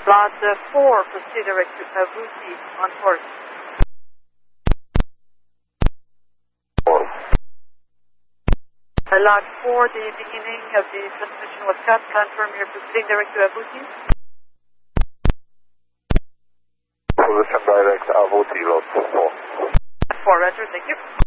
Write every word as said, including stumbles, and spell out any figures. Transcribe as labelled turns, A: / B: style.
A: Lot uh, four, proceed direct to Abuti on course. Uh, Lot four, the beginning of the transmission was cut. Confirm you're proceeding direct to Abuti.
B: Position direct Abuti, lot four.
A: four, roger, thank you.